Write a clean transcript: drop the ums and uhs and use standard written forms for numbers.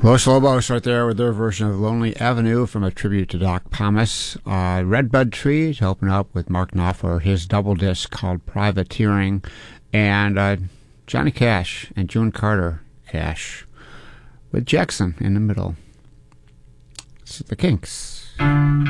Los Lobos right there with their version of Lonely Avenue from a tribute to Doc Pomus. Redbud Tree to open up with Mark Knopfler, his double disc called Privateering. And Johnny Cash and June Carter Cash with Jackson in the middle. This is the Kinks.